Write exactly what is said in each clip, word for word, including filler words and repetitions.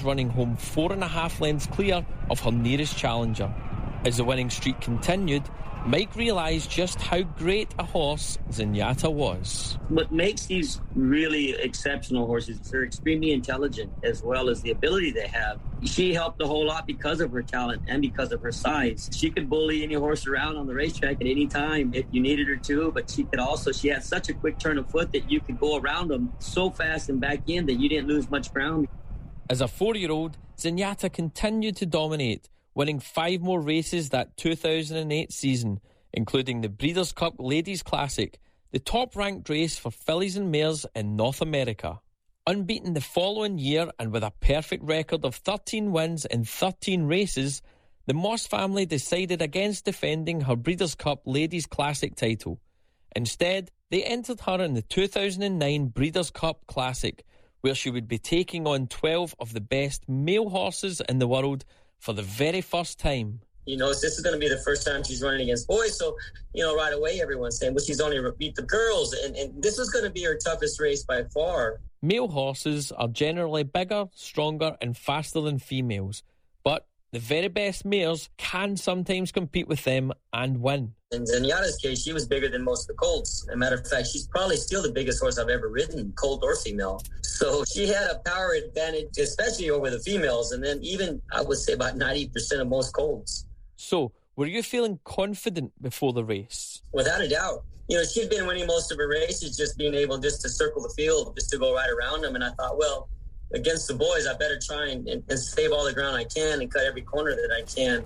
was running home four and a half lengths clear of her nearest challenger. As the winning streak continued, Mike realised just how great a horse Zenyatta was. What makes these really exceptional horses is they're extremely intelligent, as well as the ability they have. She helped a whole lot because of her talent and because of her size. She could bully any horse around on the racetrack at any time if you needed her to, but she could also, she had such a quick turn of foot that you could go around them so fast and back in that you didn't lose much ground. As a four-year-old, Zenyatta continued to dominate, winning five more races that two thousand eight season, including the Breeders' Cup Ladies Classic, the top-ranked race for fillies and mares in North America. Unbeaten the following year and with a perfect record of thirteen wins in thirteen races, the Moss family decided against defending her Breeders' Cup Ladies Classic title. Instead, they entered her in the two thousand nine Breeders' Cup Classic, where she would be taking on twelve of the best male horses in the world for the very first time. You know, this is going to be the first time she's running against boys. So, you know, right away, everyone's saying, well, she's only beat the girls. And, and this was going to be her toughest race by far. Male horses are generally bigger, stronger, and faster than females. But the very best mares can sometimes compete with them and win. In Zenyatta's case, she was bigger than most of the colts. As a matter of fact, she's probably still the biggest horse I've ever ridden, colt or female. So she had a power advantage, especially over the females. And then even, I would say, about ninety percent of most colts. So, were you feeling confident before the race? Without a doubt. You know, she'd been winning most of her races, just being able just to circle the field, just to go right around them. And I thought, well, against the boys, I better try and, and, and save all the ground I can and cut every corner that I can.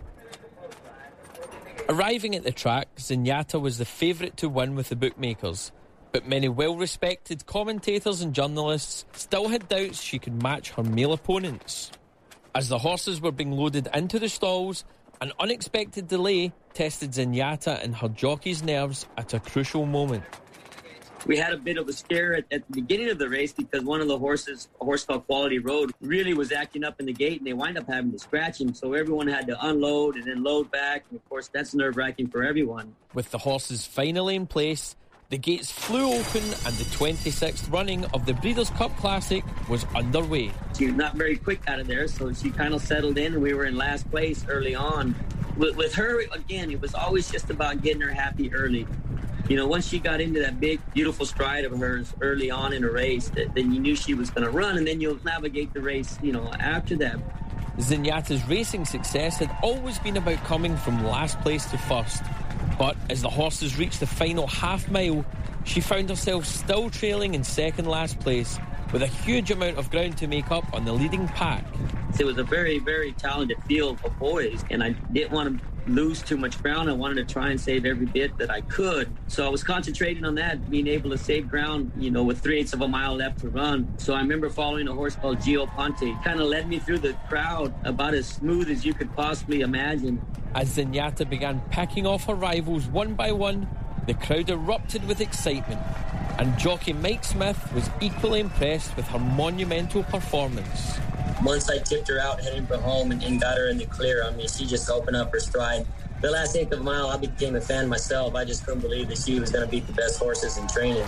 Arriving at the track, Zenyatta was the favourite to win with the bookmakers, but many well-respected commentators and journalists still had doubts she could match her male opponents. As the horses were being loaded into the stalls, an unexpected delay tested Zenyatta and her jockey's nerves at a crucial moment. We had a bit of a scare at, at the beginning of the race because one of the horses, a horse called Quality Road, really was acting up in the gate, and they wind up having to scratch him. So everyone had to unload and then load back. And, of course, that's nerve-wracking for everyone. With the horses finally in place, the gates flew open and the twenty-sixth running of the Breeders' Cup Classic was underway. She was not very quick out of there, so she kind of settled in, and we were in last place early on. With, with her, again, it was always just about getting her happy early. You know, once she got into that big, beautiful stride of hers early on in a race, that, then you knew she was going to run, and then you'll navigate the race, you know, after that. Zenyatta's racing success had always been about coming from last place to first. But as the horses reached the final half mile, she found herself still trailing in second last place, with a huge amount of ground to make up on the leading pack. It was a very, very talented field of boys, and I didn't want to lose too much ground. I wanted to try and save every bit that I could. So I was concentrating on that, being able to save ground, you know, with three-eighths of a mile left to run. So I remember following a horse called Gio Ponte. Kind of led me through the crowd about as smooth as you could possibly imagine. As Zenyatta began picking off her rivals one by one, the crowd erupted with excitement, and jockey Mike Smith was equally impressed with her monumental performance. Once I tipped her out heading for home and, and got her in the clear, I mean, she just opened up her stride. The last eighth of a mile, I became a fan myself. I just couldn't believe that she was going to beat the best horses in training.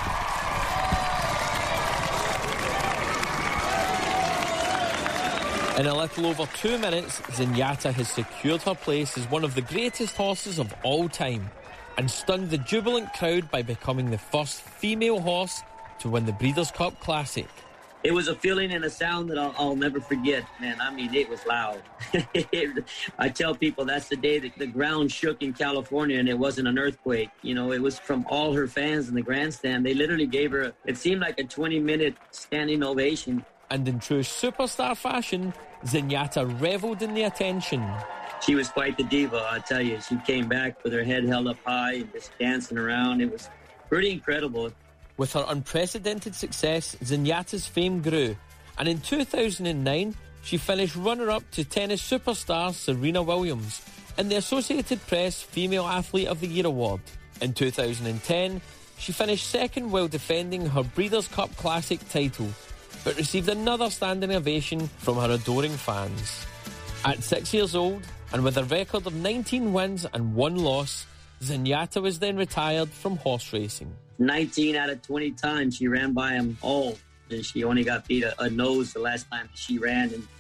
In a little over two minutes, Zenyatta has secured her place as one of the greatest horses of all time and stunned the jubilant crowd by becoming the first female horse to win the Breeders' Cup Classic. It was a feeling and a sound that I'll, I'll never forget, man. I mean, it was loud. I tell people that's the day that the ground shook in California, and it wasn't an earthquake. You know, it was from all her fans in the grandstand. They literally gave her, a, it seemed like a twenty-minute standing ovation. And in true superstar fashion, Zenyatta revelled in the attention. She was quite the diva, I tell you. She came back with her head held up high and just dancing around. It was pretty incredible. With her unprecedented success, Zenyatta's fame grew, and in two thousand nine, she finished runner-up to tennis superstar Serena Williams in the Associated Press Female Athlete of the Year award. In two thousand ten, she finished second while defending her Breeders' Cup Classic title, but received another standing ovation from her adoring fans. At six years old, and with a record of nineteen wins and one loss, Zenyatta was then retired from horse racing. nineteen out of twenty times she ran by them all. And she only got beat a, a nose the last time she ran. And